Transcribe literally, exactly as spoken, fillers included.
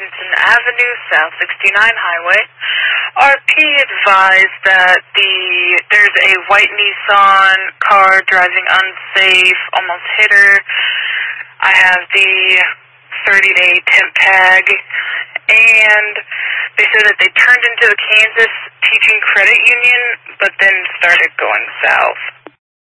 Houston Avenue, South sixty-nine Highway. R P advised that the there's a white Nissan car driving unsafe, almost hit her. I have the thirty-day temp tag, and they said that they turned into the Kansas Teaching Credit Union, but then started going south.